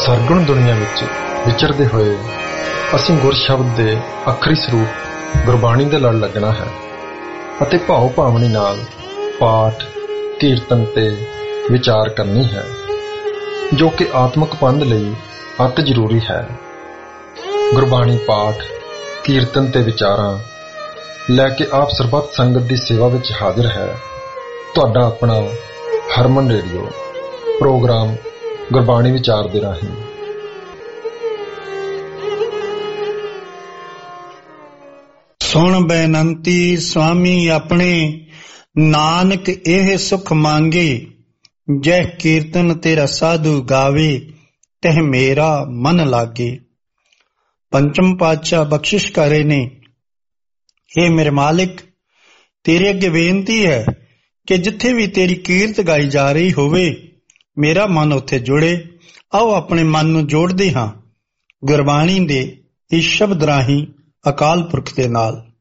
ਸਰਗੁਣ ਦੁਨੀਆ ਵਿੱਚ ਵਿਚਰਦੇ ਹੋਏ ਅਸੀਂ ਗੁਰ ਸ਼ਬਦ ਦੇ ਅੱਖਰੀ ਸਰੂਪ ਗੁਰਬਾਣੀ ਦੇ ਲੜ ਲੱਗਣਾ ਹੈ ਅਤੇ ਭਾਵ ਭਾਵਨੀ ਨਾਲ ਪਾਠ ਕੀਰਤਨ ਤੇ ਵਿਚਾਰ ਕਰਨੀ ਹੈ, ਜੋ ਕਿ ਆਤਮਿਕ ਪੰਧ ਲਈ ਅਤ ਜ਼ਰੂਰੀ ਹੈ। ਗੁਰਬਾਣੀ ਪਾਠ ਕੀਰਤਨ ਤੇ ਵਿਚਾਰਾਂ ਲੈ ਕੇ ਆਪ ਸਰਬੱਤ ਸੰਗਤ ਦੀ ਸੇਵਾ ਵਿੱਚ ਹਾਜ਼ਰ ਹੈ ਤੁਹਾਡਾ ਆਪਣਾ ਹਰਮਨ ਰੇਡੀਓ ਪ੍ਰੋਗਰਾਮ ਗੁਰਬਾਣੀ ਵਿਚਾਰ ਦੇ ਰਾਹੀਂ। ਸੁਣ ਬੇਨੰਤੀ ਸੁਆਮੀ ਆਪਣੇ, ਨਾਨਕ ਇਹ ਸੁਖ ਮੰਗੇ, ਜਹ ਕੀਰਤਨ ਤੇਰਾ ਸਾਧੂ ਗਾਵੇ, ਤਹ ਮੇਰਾ ਮਨ ਲਾਗੇ। ਪੰਚਮ ਪਾਤਸ਼ਾਹ ਬਖਸ਼ਿਸ਼ ਕਰੇ ਨੇ, हे ਮੇਰੇ ਮਾਲਿਕ, ਤੇਰੇ ਅੱਗੇ ਬੇਨਤੀ ਹੈ ਕਿ ਜਿੱਥੇ ਵੀ ਤੇਰੀ ਕੀਰਤ ਗਾਈ ਜਾ ਰਹੀ ਹੋਵੇ ਮੇਰਾ ਮਨ ਉੱਥੇ ਜੁੜੇ। ਆਓ ਆਪਣੇ ਮਨ ਨੂੰ ਜੋੜਦੇ ਹਾਂ ਗੁਰਬਾਣੀ ਦੇ ਇਸ ਸ਼ਬਦ ਰਾਹੀਂ ਅਕਾਲ ਪੁਰਖ ਦੇ ਨਾਲ।